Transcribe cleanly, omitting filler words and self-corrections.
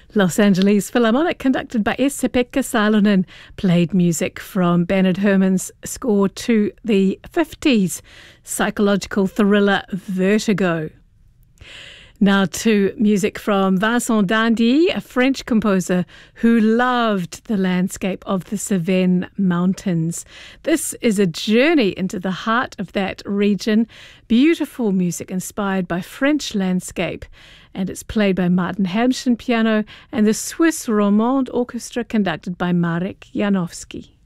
Los Angeles Philharmonic, conducted by Esa-Pekka Salonen, played music from Bernard Herrmann's score to the 50s psychological thriller Vertigo. Now to music from Vincent d'Indy, a French composer who loved the landscape of the Cevennes Mountains. This is a journey into the heart of that region. Beautiful music inspired by French landscape. And it's played by Martin Helmchen piano and the Swiss Romande Orchestra conducted by Marek Janowski.